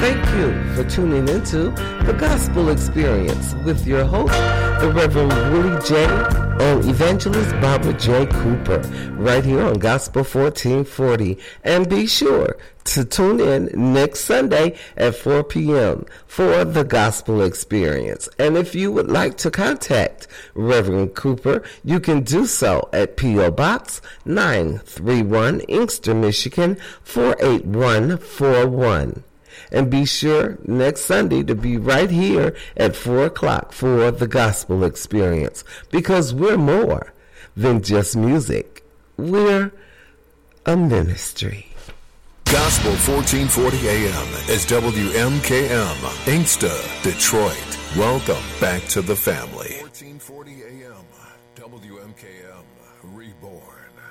Thank you for tuning into The Gospel Experience with your host, the Reverend Willie J. and Evangelist Barbara J. Cooper, right here on Gospel 1440. And be sure to tune in next Sunday at 4 p.m. for The Gospel Experience. And if you would like to contact Reverend Cooper, you can do so at P.O. Box 931, Inkster, Michigan 48141. And be sure next Sunday to be right here at 4 o'clock for The Gospel Experience, because we're more than just music. We're a ministry. Gospel 1440 AM is WMKM, Inkster, Detroit. Welcome back to the family.